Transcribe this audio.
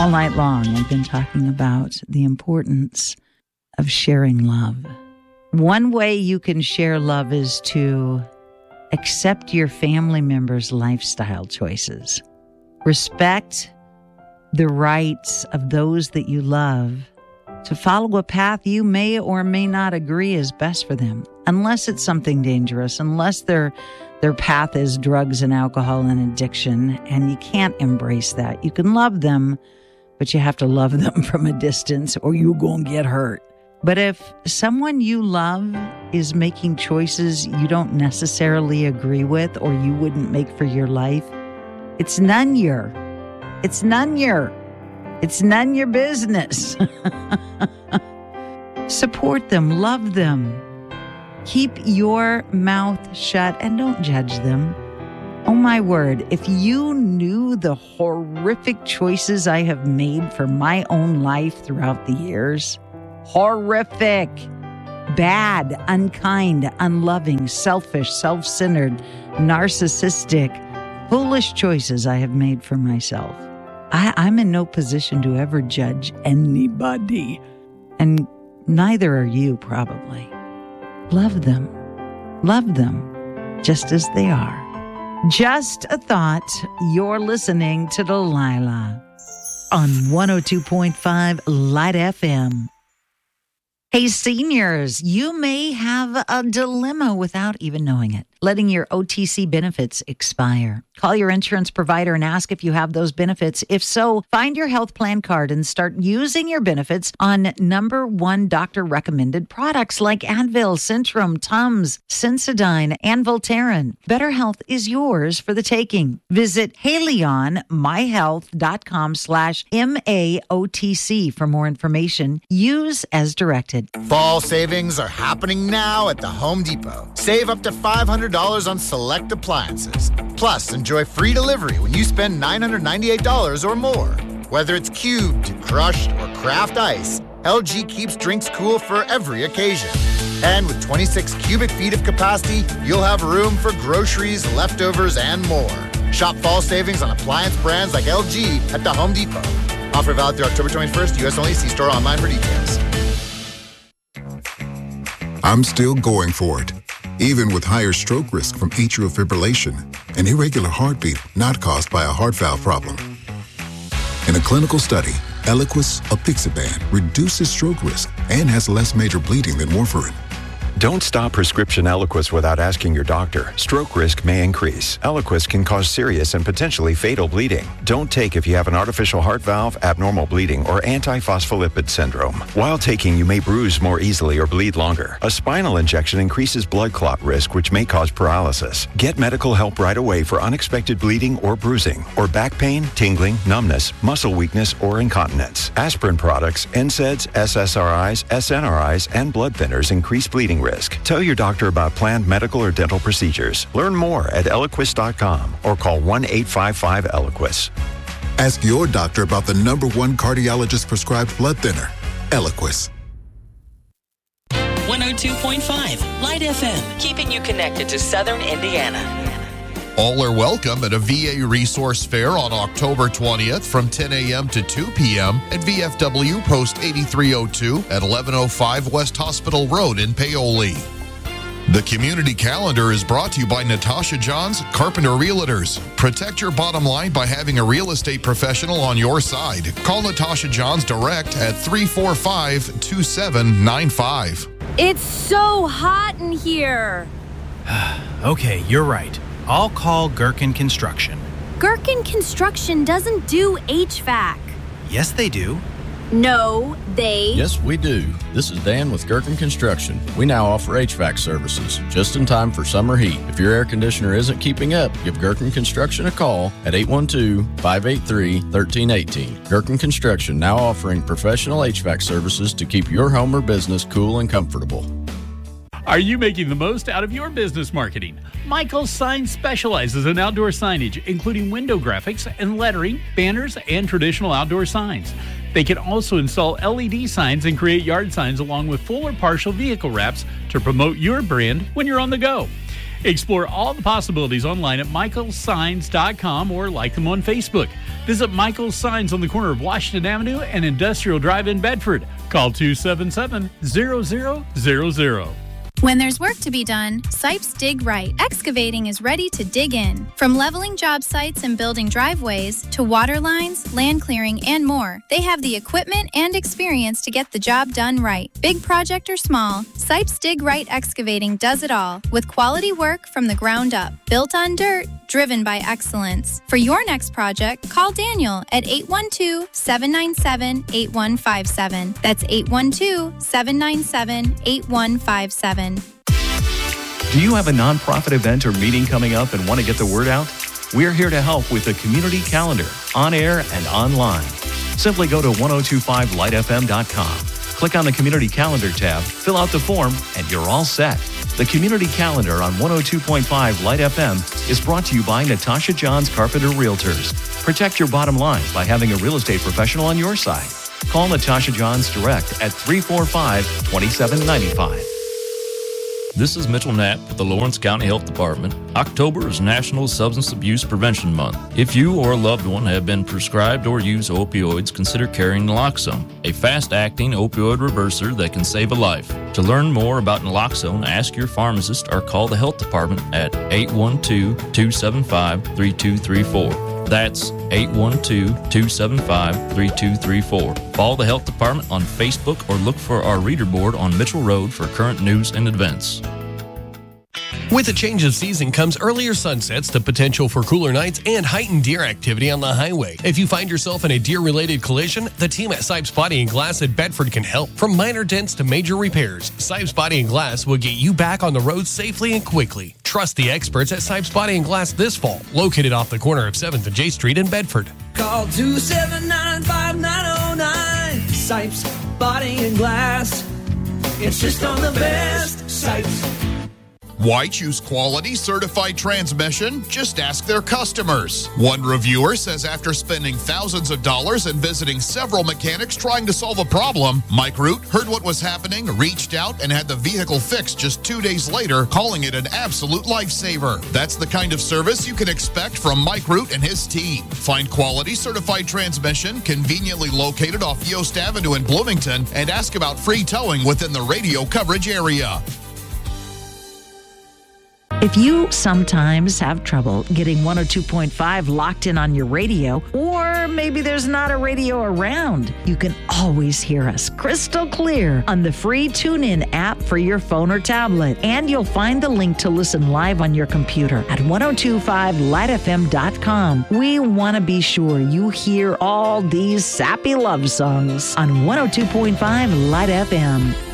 All night long, I've been talking about the importance of sharing love. One way you can share love is to accept your family members' lifestyle choices. Respect the rights of those that you love to follow a path you may or may not agree is best for them, unless it's something dangerous, unless their path is drugs and alcohol and addiction, and you can't embrace that. You can love them, but you have to love them from a distance or you're going to get hurt. But if someone you love is making choices you don't necessarily agree with or you wouldn't make for your life, it's none your business. Support them, love them. Keep your mouth shut and don't judge them. Oh my word, if you knew the horrific choices I have made for my own life throughout the years, horrific, bad, unkind, unloving, selfish, self-centered, narcissistic, foolish choices I have made for myself, I'm in no position to ever judge anybody. And neither are you, probably. Love them. Love them just as they are. Just a thought. You're listening to Delilah on 102.5 Light FM. Hey, seniors, you may have a dilemma without even knowing it. Letting your OTC benefits expire. Call your insurance provider and ask if you have those benefits. If so, find your health plan card and start using your benefits on #1 doctor-recommended products like Advil, Centrum, Tums, Sensodyne, and Voltaren. Better health is yours for the taking. Visit HaleyonMyHealth.com/MAOTC for more information. Use as directed. Fall savings are happening now at the Home Depot. Save up to $500 on select appliances. Plus, enjoy free delivery when you spend $998 or more. Whether it's cubed, crushed, or craft ice, LG keeps drinks cool for every occasion. And with 26 cubic feet of capacity, you'll have room for groceries, leftovers, and more. Shop fall savings on appliance brands like LG at the Home Depot. Offer valid through October 21st, U.S. only. See store online for details. I'm still going for it, even with higher stroke risk from atrial fibrillation, an irregular heartbeat not caused by a heart valve problem. In a clinical study, Eliquis apixaban reduces stroke risk and has less major bleeding than warfarin. Don't stop prescription Eliquis without asking your doctor. Stroke risk may increase. Eliquis can cause serious and potentially fatal bleeding. Don't take if you have an artificial heart valve, abnormal bleeding, or antiphospholipid syndrome. While taking, you may bruise more easily or bleed longer. A spinal injection increases blood clot risk, which may cause paralysis. Get medical help right away for unexpected bleeding or bruising, or back pain, tingling, numbness, muscle weakness, or incontinence. Aspirin products, NSAIDs, SSRIs, SNRIs, and blood thinners increase bleeding risk. Tell your doctor about planned medical or dental procedures. Learn more at Eliquis.com or call 1-855-ELIQUIS. Ask your doctor about the #1 cardiologist-prescribed blood thinner, Eliquis. 102.5 Light FM, keeping you connected to Southern Indiana. All are welcome at a VA resource fair on October 20th from 10 a.m. to 2 p.m. at VFW Post 8302 at 1105 West Hospital Road in Paoli. The community calendar is brought to you by Natasha Johns, Carpenter Realtors. Protect your bottom line by having a real estate professional on your side. Call Natasha Johns direct at 345-2795. It's so hot in here. Okay, you're right. I'll call Gherkin Construction. Gherkin Construction doesn't do HVAC. Yes, they do. No, they... Yes, we do. This is Dan with Gherkin Construction. We now offer HVAC services, just in time for summer heat. If your air conditioner isn't keeping up, give Gherkin Construction a call at 812-583-1318. Gherkin Construction now offering professional HVAC services to keep your home or business cool and comfortable. Are you making the most out of your business marketing? Michael's Signs specializes in outdoor signage, including window graphics and lettering, banners, and traditional outdoor signs. They can also install LED signs and create yard signs along with full or partial vehicle wraps to promote your brand when you're on the go. Explore all the possibilities online at michaelsigns.com or like them on Facebook. Visit Michael's Signs on the corner of Washington Avenue and Industrial Drive in Bedford. Call 277-0000. When there's work to be done, Sipes Dig Right Excavating is ready to dig in. From leveling job sites and building driveways to water lines, land clearing, and more, they have the equipment and experience to get the job done right. Big project or small, Sipes Dig Right Excavating does it all with quality work from the ground up, built on dirt, driven by excellence. For your next project, call Daniel at 812-797-8157. That's 812-797-8157. Do you have a nonprofit event or meeting coming up and want to get the word out? We're here to help with the community calendar, on air and online. Simply go to 1025lightfm.com. Click on the community calendar tab, fill out the form, and you're all set. The community calendar on 102.5 Light FM is brought to you by Natasha Johns Carpenter Realtors. Protect your bottom line by having a real estate professional on your side. Call Natasha Johns direct at 345-2795. This is Mitchell Knapp with the Lawrence County Health Department. October is National Substance Abuse Prevention Month. If you or a loved one have been prescribed or use opioids, consider carrying naloxone, a fast-acting opioid reverser that can save a life. To learn more about naloxone, ask your pharmacist or call the health department at 812-275-3234. That's 812-275-3234. Follow the health department on Facebook or look for our reader board on Mitchell Road for current news and events. With a change of season comes earlier sunsets, the potential for cooler nights, and heightened deer activity on the highway. If you find yourself in a deer-related collision, the team at Sipes Body & Glass at Bedford can help. From minor dents to major repairs, Sipes Body & Glass will get you back on the road safely and quickly. Trust the experts at Sipes Body & Glass this fall, located off the corner of 7th and J Street in Bedford. Call 279-5909, Sipes Body & Glass. It's just on the best Sipes. Why choose quality certified transmission? Just ask their customers. One reviewer says after spending thousands of dollars and visiting several mechanics trying to solve a problem, Mike Root heard what was happening, reached out, and had the vehicle fixed just 2 days later, calling it an absolute lifesaver. That's the kind of service you can expect from Mike Root and his team. Find quality certified transmission conveniently located off Yost Avenue in Bloomington and ask about free towing within the radio coverage area. If you sometimes have trouble getting 102.5 locked in on your radio, or maybe there's not a radio around, you can always hear us crystal clear on the free TuneIn app for your phone or tablet. And you'll find the link to listen live on your computer at 1025lightfm.com. We want to be sure you hear all these sappy love songs on 102.5 Light FM.